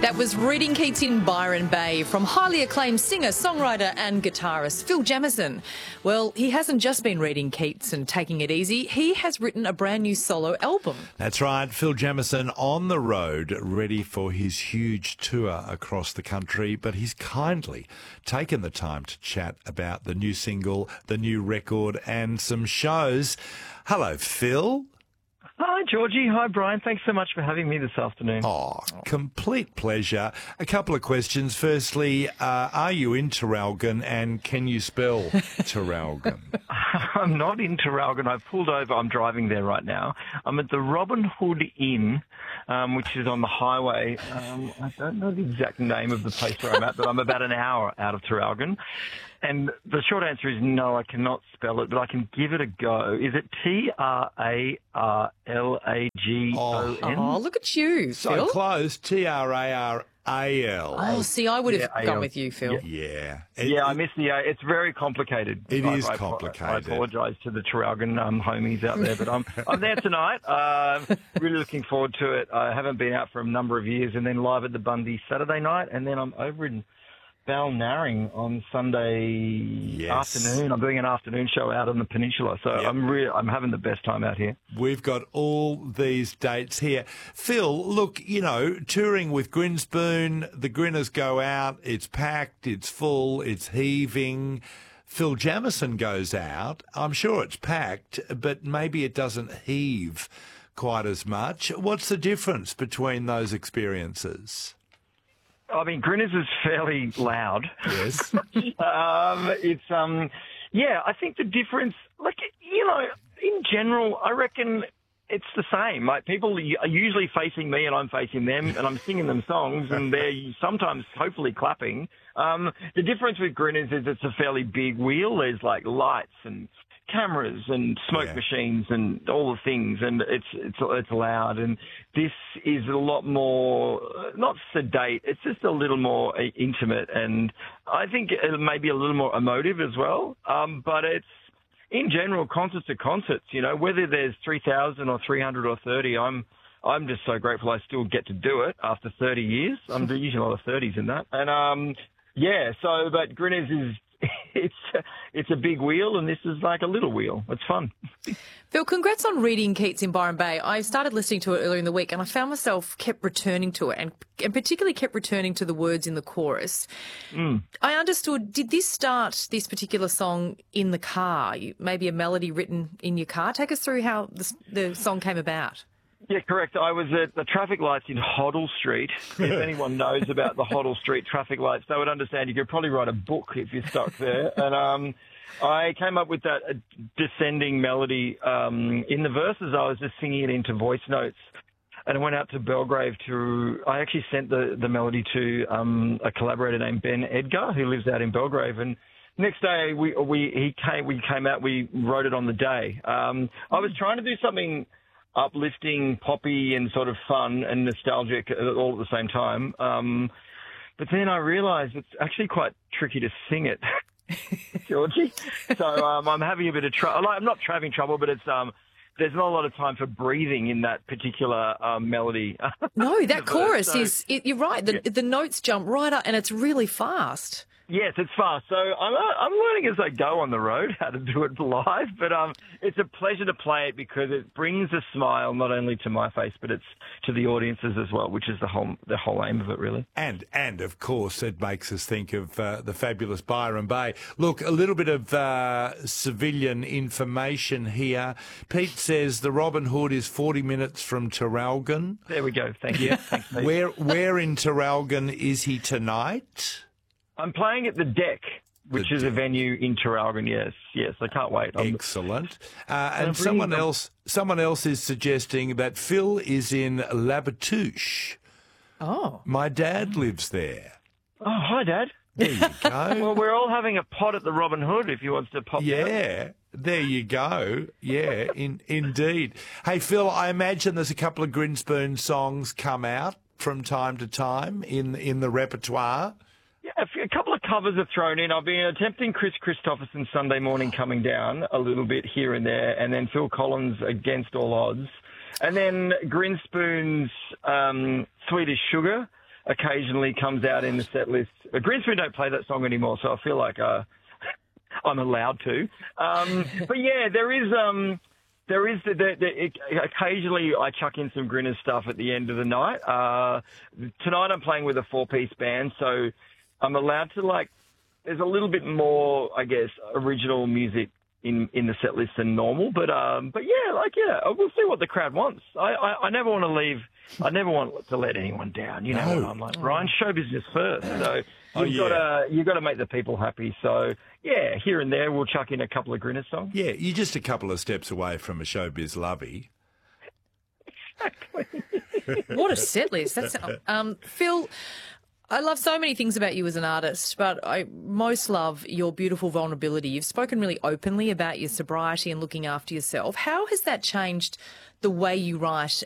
That was Reading Keats in Byron Bay from highly acclaimed singer, songwriter and guitarist Phil Jamieson. Well, he hasn't just been reading Keats and taking it easy. He has written a brand new solo album. That's right, Phil Jamieson on the road, ready for his huge tour across the country, but he's kindly taken the time to chat about the new single, the new record and some shows. Hello, Phil. Hi, Georgie. Hi, Brian. Thanks so much for having me this afternoon. Oh, complete pleasure. A couple of questions. Firstly, are you in Traralgon and can you spell Traralgon? I'm not in Traralgon. I've pulled over. I'm driving there right now. I'm at the Robin Hood Inn, which is on the highway. I don't know the exact name of the place where I'm at, but I'm about an hour out of Traralgon. And the short answer is no, I cannot spell it, but I can give it a go. Is it Trarlagon? Oh, look at you, So Phil. close, Traral. Oh, see, I would have gone with you, Phil. Yeah. I missed the A. It's very complicated. It is I complicated. apologise to the Traralgon homies out there, but I'm there tonight. Really looking forward to it. I haven't been out for a number of years, and then live at the Bundy Saturday night, and then I'm over in Balnarring on Sunday afternoon. I'm doing an afternoon show out on the peninsula, so I'm having the best time out here. We've got all these dates here. Phil, look, you know, touring with Grinspoon, the Grinners go out, it's packed, it's full, it's heaving. Phil Jamieson goes out, I'm sure it's packed, but maybe it doesn't heave quite as much. What's the difference between those experiences? I mean, Grinners is fairly loud. Yes. I think the difference, in general, I reckon it's the same. Like, people are usually facing me and I'm facing them and I'm singing them songs and they're sometimes hopefully clapping. The difference with Grinners is it's a fairly big wheel. There's like lights and cameras and smoke machines and all the things, and it's loud. And this is a lot more, not sedate, it's just a little more intimate, and I think it may be a little more emotive as well. But it's, in general, concerts are concerts, you know, whether there's 3,000 or 300 or 30, I'm just so grateful I still get to do it after 30 years. I'm using a lot of 30s in that. And but Grinners is, it's a big wheel, and this is like a little wheel. It's fun. Phil, congrats on reading Keats in Byron Bay. I started listening to it earlier in the week, and I found myself kept returning to it, and particularly kept returning to the words in the chorus. I understood, did this start, this particular song, in the car? Maybe a melody written in your car? Take us through how the song came about. Yeah, correct. I was at the traffic lights in Hoddle Street. If anyone knows about the Hoddle Street traffic lights, they would understand you could probably write a book if you're stuck there. And I came up with that descending melody. In the verses, I was just singing it into voice notes. And I went out to Belgrave I actually sent the melody to a collaborator named Ben Edgar, who lives out in Belgrave. And next day, we came out, we wrote it on the day. I was trying to do something uplifting, poppy, and sort of fun and nostalgic all at the same time. But then I realised it's actually quite tricky to sing it, Georgie. So I'm having a bit of trouble. I'm not having trouble, but it's there's not a lot of time for breathing in that particular melody. No, that chorus you're right. The notes jump right up, and it's really fast. Yes, it's fast. So I'm learning as I go on the road how to do it live, but it's a pleasure to play it because it brings a smile not only to my face, but it's to the audiences as well, which is the whole aim of it, really. And of course, it makes us think of the fabulous Byron Bay. Look, a little bit of civilian information here. Pete says the Robin Hood is 40 minutes from Traralgon. There we go. Thank you. Thanks, Pete. Where in Traralgon is he tonight? I'm playing at the Deck, which is a venue in Traralgon. Yes, I can't wait. Excellent. And someone else is suggesting that Phil is in Labatouche. Oh. My dad lives there. Oh, hi, Dad. There you go. Well, we're all having a pot at the Robin Hood if he wants to pop down. There you go. Yeah, indeed. Hey, Phil, I imagine there's a couple of Grinspoon songs come out from time to time in the repertoire. Yeah, a couple of covers are thrown in. I've been attempting Chris Christopherson Sunday Morning Coming Down a little bit here and there, and then Phil Collins Against All Odds. And then Grinspoon's Sweet as Sugar. occasionally comes out in the set list. Greenspoon don't play that song anymore, so I feel like I'm allowed to. But yeah, there is occasionally I chuck in some Grinners stuff at the end of the night. Tonight I'm playing with a 4-piece band, so I'm allowed to there's a little bit more, I guess, original music in the set list than normal. But we'll see what the crowd wants. I never want to leave. I never want to let anyone down. You know, I'm like, Brian, show business first. So you've got to make the people happy. So yeah, here and there we'll chuck in a couple of Grinners songs. Yeah, you're just a couple of steps away from a showbiz lovey. Exactly. What a set list. That's Phil. I love so many things about you as an artist, but I most love your beautiful vulnerability. You've spoken really openly about your sobriety and looking after yourself. How has that changed the way you write